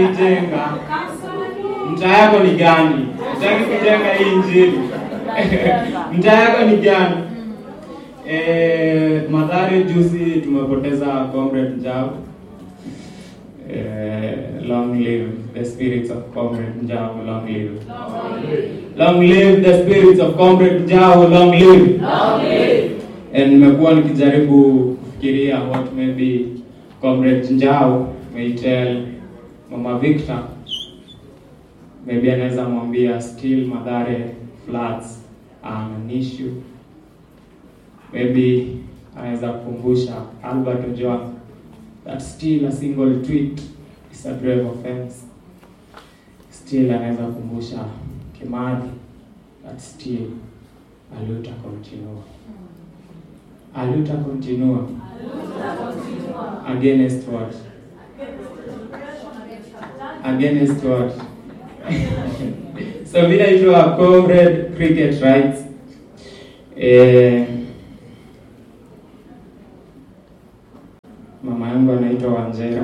Jenga. Mtaa yako ni gani? Unataka kujenga hii injili. Mtaa yako ni gani? Mathare juzi tumepoteza Comrade Njau. Long live the spirits of Comrade Njau, long live. Long live the spirits of Comrade Njau, long live. Long live. And nimekuwa nikijaribu kufikiria what maybe Comrade Njau may tell Mama Victor. Maybe anaweza mwambia still Mathare floods are an issue. Maybe anaweza kukumbusha Albert Ojwang that still a single tweet is a grave offense. Still anaweza kukumbusha Kimathi that still a luta continua. A luta continua. Against what? Against what? So vile ito a Comrade cricket rights. Mama yangu anaitwa Wanjera.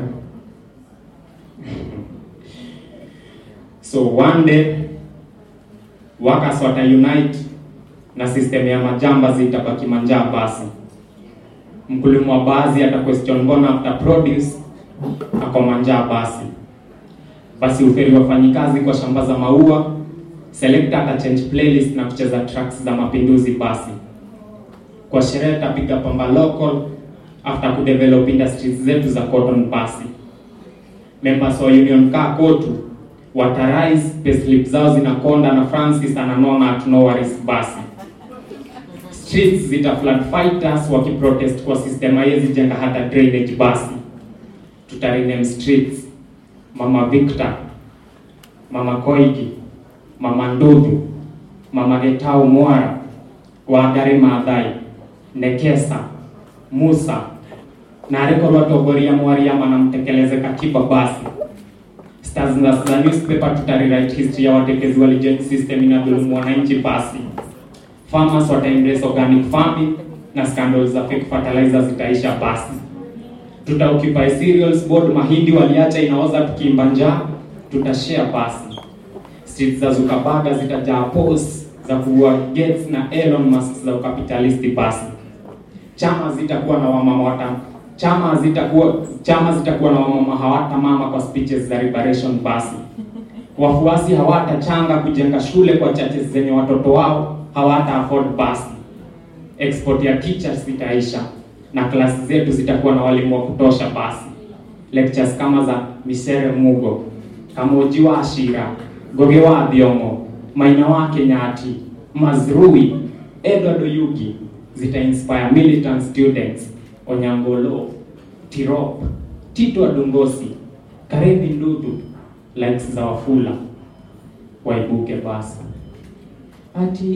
So one day workers wata unite na system ya majamba zitabaki manjaa basi. Mkulima wa baadhi ata question mbona after produce ako manjaa basi. Basi uferi wafanyikazi kwa shamba za maua, selector ata change playlist na kucheza tracks za mapinduzi basi. Kwa sherehe tapiga pamba local after kudevelop industries zetu za cotton basi. Members wa union kaa kotu watarise payslip zao zinakonda na Francis ananona at no worries basi. Streets zita flood fighters wakiprotest kwa system haiwezi jenga hata drainage basi. Tutarename streets Mama Victor, Mama Koigi, Mama Ndudu, Mama Getau Mwara, Wangari Maathai, Nekesa, Musa, na ariko lotogoria mwari ama na mtekeleze katiba basi. Stars za newspaper tutarewrite history ya watekezi wa legend system inadhulumu wananchi basi. Farmers wata embrace organic farming na scandals za fake fertilizer zitaisha basi. Tutaoccupy cereals board mahindi waliacha inaoza tukiimba njaa, tutashare basi. Streets za Zuckerberg zitajaa posts za kuwa Gates na Elon Musk za ukapitalisti basi. Chama zitakuwa na wamama hawata mama kwa speeches za liberation basi. Wafuasi hawatachanga kujenga shule kwa churches zenye watoto wao hawata afford basi. Export ya teachers zitaisha na klasi zetu zitakuwa na walimu wa kutosha basi. Lectures kama za Misere Mugo, Kamoji wa Ashira, Goge wa Thiongo, Maina wa Kenyati, Mazrui, Edward Oyugi zita inspire militant students. Onyangolo, Tirop, Tito Adungosi, Karevi Ndudu, likes za Wafula waibuke basi. Ati